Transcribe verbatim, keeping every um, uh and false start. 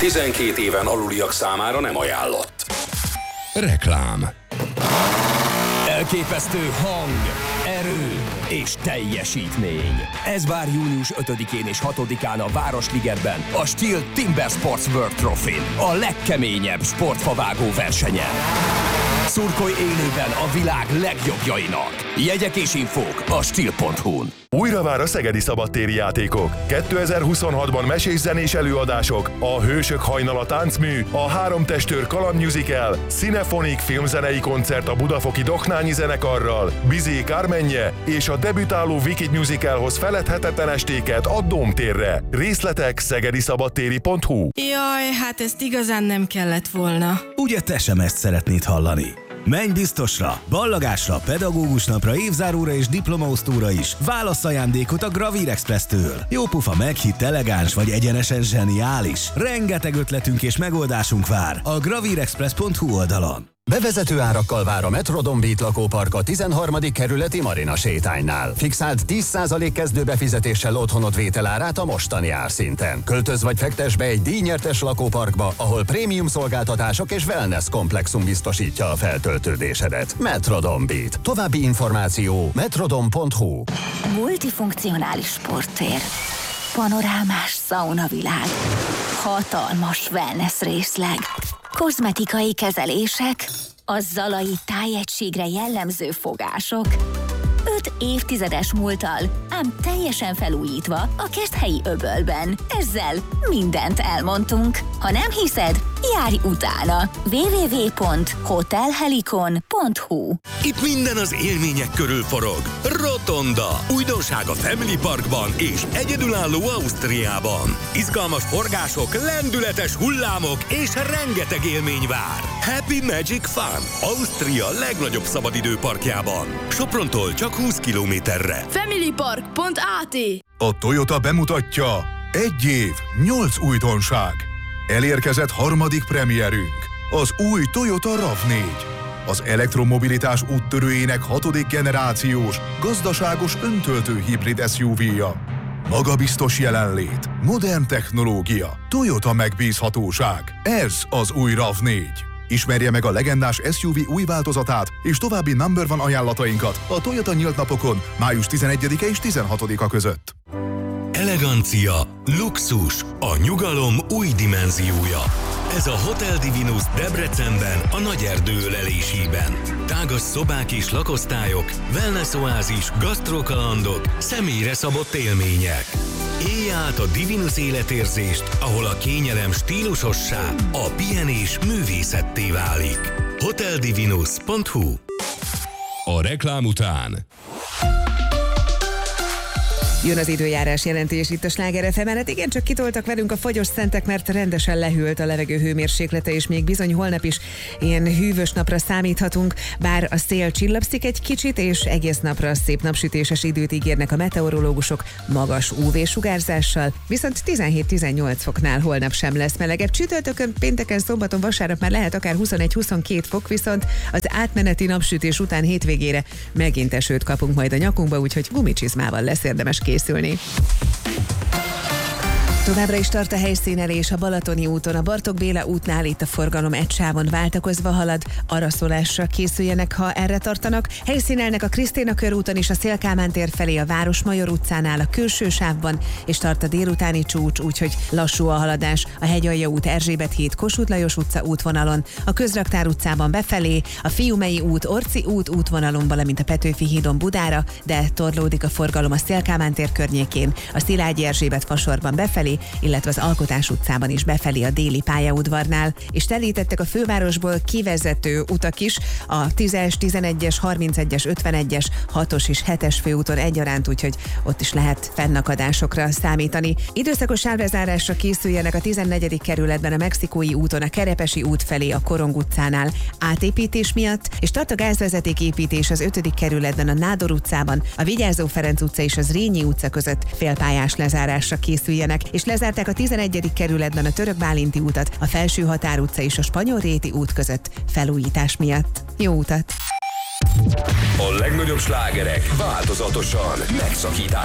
tizenkét éven aluliak számára nem ajánlott. Reklám. Elképesztő hang, erő és teljesítmény. Ez vár június ötödikén és hatodikán a Városligetben, a Steel Timber Sports World Trophy-n, a legkeményebb sportfavágó versenyen. Szurkolj élőben a világ legjobbjainak. Jegyek és infók a steel pont hu-n. Újra vár a szegedi szabadtéri játékok. kétezer-huszonhatban mesés zenés előadások, a Hősök hajnala táncmű, a Három testőr kaland musical, Cinephonic filmzenei koncert a budafoki Doknányi zenekarral, Bizé Kármenje és a debütáló Wicked musicalhoz feledhetetlen estéket a Dómtérre. Részletek szegedi szabadtéri pont hu. Jaj, hát ezt igazán nem kellett volna. Ugye te sem ezt szeretnéd hallani? Menj biztosra, ballagásra, pedagógus napra, évzáróra és diplomaosztóra is. Válasz ajándékot a Gravir Express-től. Jópufa, meghitt, elegáns vagy egyenesen zseniális. Rengeteg ötletünk és megoldásunk vár a gravir express pont hu oldalon. Bevezető árakkal vár a Metrodon Beat lakópark a tizenharmadik kerületi Marina sétánynál. Fixált tíz százalék kezdőbefizetéssel otthonod vételárát a mostani árszinten. Költöz vagy fektes be egy díjnyertes lakóparkba, ahol prémium szolgáltatások és wellness komplexum biztosítja a feltöltődésedet. Metrodon Beat. További információ metrodon pont hu. Multifunkcionális sporttér. Panorámás szaunavilág. Hatalmas wellness részleg. Kozmetikai kezelések, a zalai tájegységre jellemző fogások. Öt évtizedes múlttal, ám teljesen felújítva a Keszthelyi öbölben. Ezzel mindent elmondtunk. Ha nem hiszed, járj utána. double-u double-u double-u pont hotel helikon pont hu. Itt minden az élmények körül forog. Rotonda. Újdonság a Family Parkban és egyedülálló Ausztriában. Izgalmas forgások, lendületes hullámok és rengeteg élmény vár. Happy Magic Fun. Ausztria legnagyobb szabadidőparkjában. Soprontól csak húsz kilométerre. familypark pont á té. A Toyota bemutatja: egy év, nyolc újdonság. Elérkezett harmadik premierünk, az új Toyota ráv négy. Az elektromobilitás úttörőjének hatodik generációs, gazdaságos öntöltő hibrid es u vé-ja. Magabiztos jelenlét, modern technológia, Toyota megbízhatóság. Ez az új ráv négy. Ismerje meg a legendás es u vé új változatát és további number one ajánlatainkat a Toyota nyílt napokon május tizenegyedike és tizenhatodika között. Elegancia, luxus, a nyugalom új dimenziója. Ez a Hotel Divinus Debrecenben, a Nagyerdő ölelésében. Tágas szobák és lakosztályok, wellness oázis, gasztrokalandok, személyre szabott élmények. Élj át a Divinus életérzést, ahol a kényelem stílusossá, a pihenés művészetté válik. hotel divinus pont hu. A reklám után jön az időjárás jelentés itt a Sláger ef em-en. Hát igen, csak kitoltak velünk a fagyos szentek, mert rendesen lehűlt a levegő hőmérséklete, és még bizony holnap is ilyen hűvös napra számíthatunk, bár a szél csillapszik egy kicsit, és egész napra szép napsütéses időt ígérnek a meteorológusok magas ú vé-sugárzással, viszont tizenhét-tizennyolc foknál holnap sem lesz melegebb. Csütörtökön, pénteken, szombaton, vasárnap már lehet akár huszonegy-huszonkettő fok, viszont az átmeneti napsütés után hétvégére megint esőt kapunk majd a nyakunkba, úgyhogy gumicsizmával lesz érdemes készülni. Továbbra is tart a helyszínelés a Balatoni úton, a Bartók Béla útnál, itt a forgalom egy sávon váltakozva halad, araszolásra készüljenek, ha erre tartanak. Helyszínelnek a Krisztina körúton is a Széll-Kálmán tér felé, a Városmajor utcánál, a külső sávban, és tart a délutáni csúcs, úgyhogy lassú a haladás a Hegyalja út, Erzsébet híd, Kossuth Lajos utca útvonalon, a Közraktár utcában befelé, a Fiumei út, Orci út útvonalon, valamint a Petőfi hídon Budára, de torlódik a forgalom a Széll-Kálmán tér környékén, a Szilágyi Erzsébet fasorban befelé, illetve az Alkotás utcában is befelé a déli pályaudvarnál, és telítettek a fővárosból kivezető utak is, a tízes, tizenegyes, harmincegyes, ötvenegyes, hatos és hetes főúton egyaránt, úgyhogy ott is lehet fennakadásokra számítani. Időszakos sávlezárásra készüljenek a tizennegyedik kerületben a Mexikói úton, a Kerepesi út felé, a Korong utcánál átépítés miatt, és tart a gázvezeték építés az ötödik kerületben a Nádor utcában, a Vigyázó Ferenc utca és az Rényi utca között félpályás lezárásra készüljenek, és lezárták a tizenegyedik kerületben a Török Bálinti utat, a Felső Határ utca és a Spanyolréti út között felújítás miatt. Jó utat! a legnagyobb slágerek változatosan megszakítás.